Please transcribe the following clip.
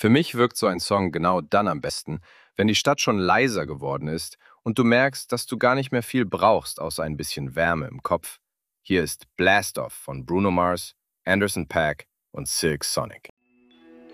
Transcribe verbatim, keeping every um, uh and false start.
Für mich wirkt so ein Song genau dann am besten, wenn die Stadt schon leiser geworden ist und du merkst, dass du gar nicht mehr viel brauchst, außer ein bisschen Wärme im Kopf. Hier ist Blast Off von Bruno Mars, Anderson .Paak und Silk Sonic.